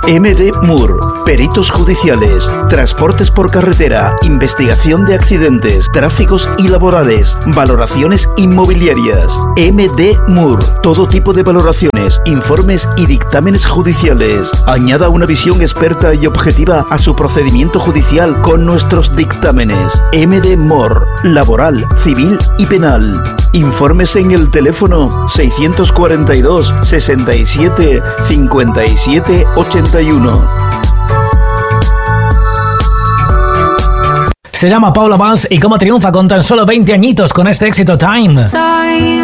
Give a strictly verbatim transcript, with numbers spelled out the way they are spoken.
M D Moore, peritos judiciales, transportes por carretera, investigación de accidentes, tráficos y laborales, valoraciones inmobiliarias. M D Moore, todo tipo de valoraciones, informes y dictámenes judiciales. Añada una visión experta y objetiva a su procedimiento judicial con nuestros dictámenes. M D Moore, laboral, civil y penal. Informes en el teléfono seiscientos cuarenta y dos, sesenta y siete, cincuenta y siete, ochenta y uno. Se llama Paula Valls y cómo triunfa con tan solo veinte añitos con este éxito Time.